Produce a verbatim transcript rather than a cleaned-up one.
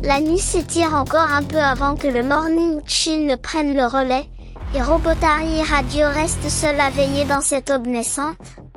La nuit s'étire encore un peu avant que le Morning Chill ne prenne le relais, et Robotari Radio reste seul à veiller dans cette aube naissante.